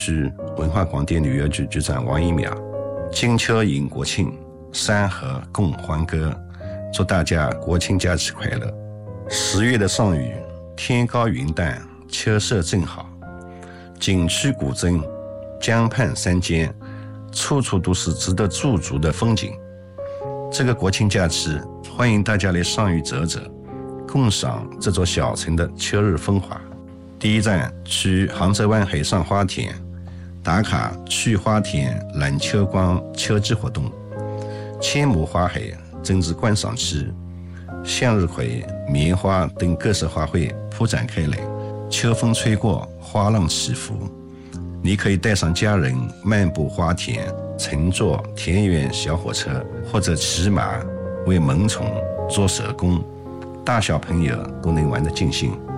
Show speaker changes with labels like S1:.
S1: 是文化广电旅游局局长王一淼。金秋迎国庆，山河共欢歌，祝大家国庆假期快乐。10月的上午，天高云淡，秋色正好，景区古镇，江畔山间，处处都是值得驻足的风景。这个国庆假期，欢迎大家来上虞走走，共赏这座小城的秋日风华。第一站去杭州湾海上花田，打卡去花田揽秋光秋季活动。千亩花海正值观赏期，向日葵、棉花等各色花卉铺展开来，秋风吹过，花浪起伏。你可以带上家人漫步花田，乘坐田园小火车，或者骑马为萌宠做手工，大小朋友都能玩得尽兴。